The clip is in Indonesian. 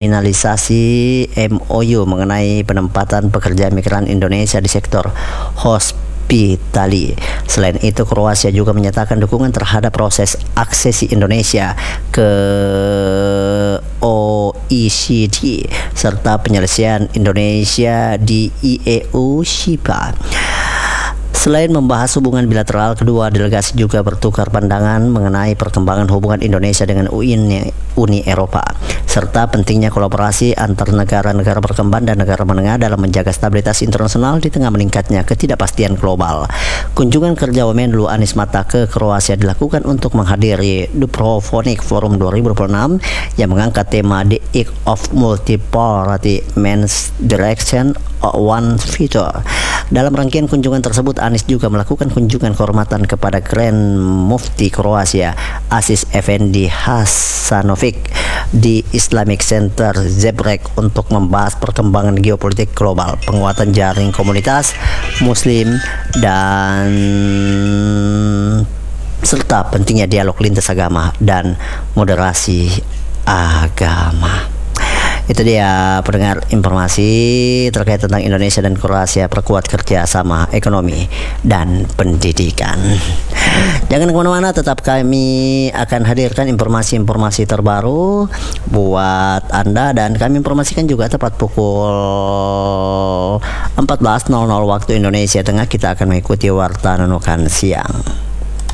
finalisasi MOU mengenai penempatan pekerja migran Indonesia di sektor hospitality. Selain itu, Kroasia juga menyatakan dukungan terhadap proses aksesi Indonesia ke OECD serta penyelesaian Indonesia di IEU-SHIPA. Selain membahas hubungan bilateral, kedua delegasi juga bertukar pandangan mengenai perkembangan hubungan Indonesia dengan Uni Eropa, serta pentingnya kolaborasi antar negara-negara berkembang dan negara menengah dalam menjaga stabilitas internasional di tengah meningkatnya ketidakpastian global. Kunjungan kerja Menlu Anies Mata ke Kroasia dilakukan untuk menghadiri Dubrovnik Forum 2026 yang mengangkat tema The Age of Multipolarity Men's Direction One Future. Dalam rangkaian kunjungan tersebut, Anies juga melakukan kunjungan kehormatan kepada Grand Mufti Kroasia Aziz Effendi Hasanovic di Islamic Center Zagreb untuk membahas perkembangan geopolitik global, penguatan jaring komunitas Muslim, dan serta pentingnya dialog lintas agama dan moderasi agama. Itu dia pendengar, informasi terkait tentang Indonesia dan Kroasia perkuat kerjasama ekonomi dan pendidikan. Jangan kemana-mana, tetap kami akan hadirkan informasi-informasi terbaru buat Anda, dan kami informasikan juga tepat pukul 14.00 waktu Indonesia Tengah kita akan mengikuti Warta Nunukan Siang.